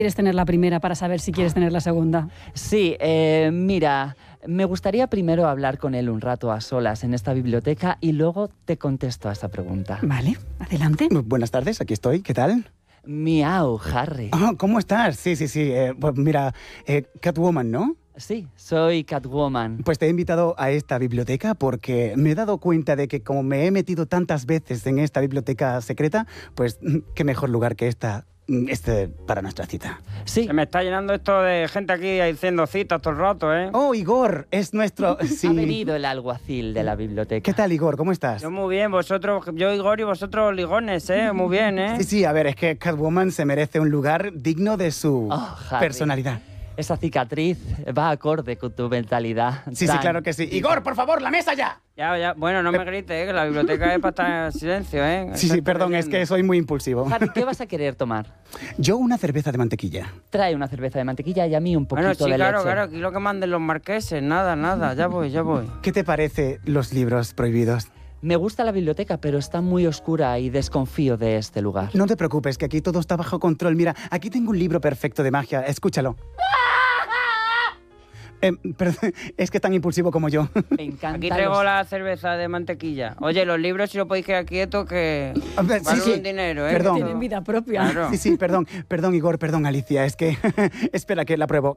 ¿Quieres tener la primera para saber si quieres tener la segunda? Sí, mira, me gustaría primero hablar con él un rato a solas en esta biblioteca y luego te contesto a esa pregunta. Vale, adelante. Buenas tardes, aquí estoy. ¿Qué tal? Miau, Harry. Oh, ¿cómo estás? Sí. Pues mira, Catwoman, ¿no? Sí, soy Catwoman. Pues te he invitado a esta biblioteca porque me he dado cuenta de que como me he metido tantas veces en esta biblioteca secreta, pues qué mejor lugar que para nuestra cita. Sí. Se me está llenando esto de gente aquí diciendo citas todo el rato, ¿eh? Oh, Igor, es nuestro... Sí. Ha venido el alguacil de la biblioteca. ¿Qué tal, Igor? ¿Cómo estás? Yo muy bien, yo Igor y vosotros ligones, ¿eh? Muy bien, ¿eh? Sí, a ver, es que Catwoman se merece un lugar digno de su Harry. personalidad. Esa cicatriz va acorde con tu mentalidad. Sí, claro que sí. Igor, por favor, la mesa ya. Ya. Bueno, no me grites, que la biblioteca es para estar en silencio, ¿eh? Sí, perdón, es que soy muy impulsivo. Harry, ¿qué vas a querer tomar? Yo una cerveza de mantequilla. Trae una cerveza de mantequilla y a mí un poquito Bueno, sí, de leche. claro, aquí lo que manden los marqueses, nada, ya voy. ¿Qué te parece los libros prohibidos? Me gusta la biblioteca, pero está muy oscura y desconfío de este lugar. No te preocupes, que aquí todo está bajo control. Mira, aquí tengo un libro perfecto de magia. Escúchalo. Perdón, es que es tan impulsivo como yo. Me encanta. Aquí traigo la cerveza de mantequilla. Oye, los libros, si lo podéis quedar quietos, que valen un dinero, ¿eh? Perdón. Tienen vida propia. Claro. Sí, perdón, Igor, perdón, Alicia. Es que... Espera, que la pruebo.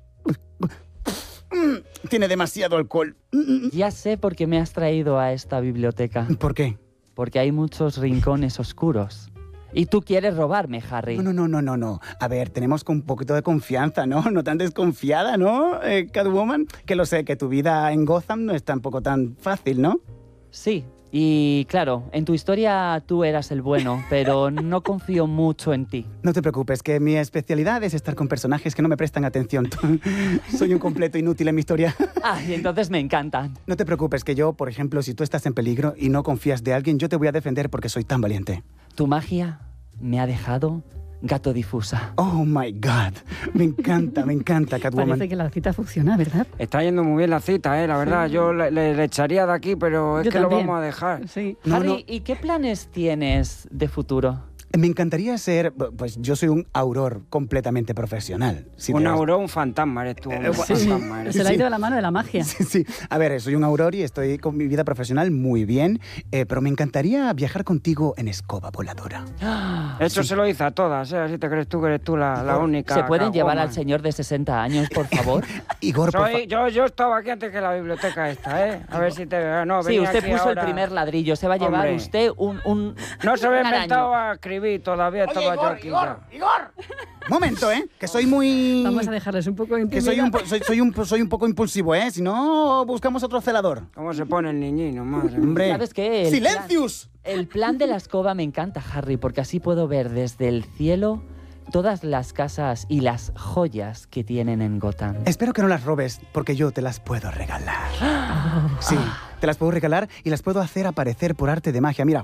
Tiene demasiado alcohol. Ya sé por qué me has traído a esta biblioteca. ¿Por qué? Porque hay muchos rincones oscuros. Y tú quieres robarme, Harry. No. A ver, tenemos un poquito de confianza, ¿no? No tan desconfiada, ¿no, Catwoman? Que lo sé, que tu vida en Gotham no es tampoco tan fácil, ¿no? Sí, y claro, en tu historia tú eras el bueno, pero no confío mucho en ti. No te preocupes, que mi especialidad es estar con personajes que no me prestan atención. Soy un completo inútil en mi historia. Y entonces me encantan. No te preocupes, que yo, por ejemplo, si tú estás en peligro y no confías de alguien, yo te voy a defender porque soy tan valiente. Tu magia me ha dejado gato difusa. Oh, my God. Me encanta, Catwoman. Parece que la cita funciona, ¿verdad? Está yendo muy bien la cita, la verdad. Yo le echaría de aquí, pero es Yo que también. lo vamos a dejar. Sí. Harry, ¿y qué planes tienes de futuro? Me encantaría ser... Pues yo soy un auror completamente profesional. Si Un te das- auror, un fantasma eres tú. Un fantasma eres. Se le ha ido de la mano de la magia. Sí. A ver, soy un auror y estoy con mi vida profesional muy bien, pero me encantaría viajar contigo en escoba voladora. Eso se lo dice a todas, ¿eh? Así te crees tú que eres tú la única. ¿Se pueden llevar Catwoman. al señor de 60 años, por favor? Igor, por favor. Yo estaba aquí antes que la biblioteca esta, ¿eh? A ver si te... No, Sí, venía usted aquí puso ahora. el primer ladrillo. Se va a llevar Hombre. usted un No se había un araño. inventado a escribir todavía, estaba yo aquí ya. Momento, que soy muy... Vamos a dejarles un poco de Que soy un poco impulsivo, Si no, buscamos otro celador. ¿Cómo se pone el niñino, madre mía? Hombre. ¿Sabes qué? ¡Silencius! El plan de la escoba me encanta, Harry, porque así puedo ver desde el cielo todas las casas y las joyas que tienen en Gotham. Espero que no las robes, porque yo te las puedo regalar. Sí, te las puedo regalar y las puedo hacer aparecer por arte de magia. Mira.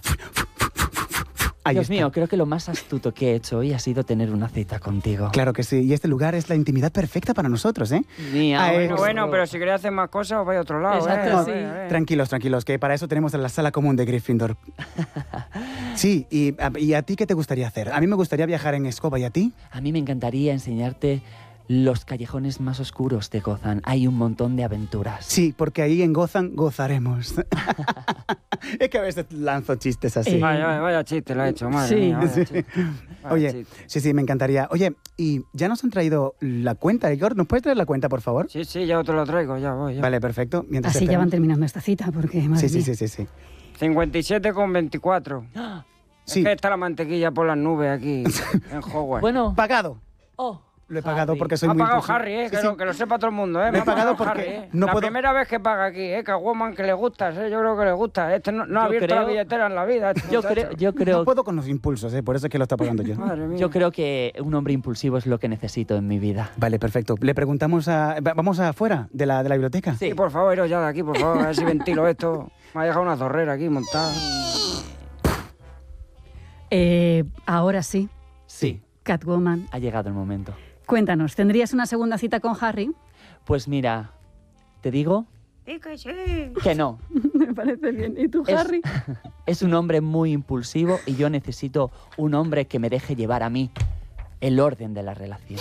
Ahí Dios está. mío, creo que lo más astuto que he hecho hoy ha sido tener una cita contigo. Claro que sí, y este lugar es la intimidad perfecta para nosotros, Miau. Bueno, pero si queréis hacer más cosas, os vais a otro lado, Exacto, ¿eh? sí. A ver. Tranquilos, que para eso tenemos la sala común de Gryffindor. Sí, y a ti qué te gustaría hacer? A mí me gustaría viajar en escoba, ¿y a ti? A mí me encantaría enseñarte los callejones más oscuros de Gotham. Hay un montón de aventuras. Sí, porque ahí en Gotham gozaremos. Es que a veces lanzo chistes así. Vaya chiste lo ha hecho, madre Sí. mía, vaya chiste. Vaya Oye, chiste. sí, me encantaría. Oye, ¿y ya nos han traído la cuenta, Igor? ¿Nos puedes traer la cuenta, por favor? Sí, ya te lo traigo, ya voy. Ya. Vale, perfecto. Mientras Así ya van esperamos. terminando esta cita, porque madre Sí. mía. 57,24. Sí. Es que está la mantequilla por las nubes aquí, en Hogwarts. Bueno. Pagado. Oh, Lo he pagado Harry. porque soy Me ha muy pagado impulsivo. Harry, Sí, que, sí. que lo sepa todo el mundo, Me Me he ha pagado pagado porque Harry, no La puedo- primera vez que paga aquí, Catwoman, que le gusta, yo creo que le gusta. Este no ha Yo abierto la creo- billetera en la vida. este Yo muchacho. creo, No puedo con los impulsos, por eso es que lo está pagando yo. Madre mía. yo creo que un hombre impulsivo es lo que necesito en mi vida. Vale, perfecto. Le preguntamos a... Vamos afuera de la biblioteca. Sí. Sí, por favor, iros ya de aquí, por favor, a ver si ventilo esto. Me ha dejado una zorrera aquí montada. Ahora sí, Sí, Catwoman. ha llegado el momento. Cuéntanos, ¿tendrías una segunda cita con Harry? Pues mira, te digo que no. Me parece bien. ¿Y tú, Es- Harry? Es un hombre muy impulsivo y yo necesito un hombre que me deje llevar a mí. el orden de la relación.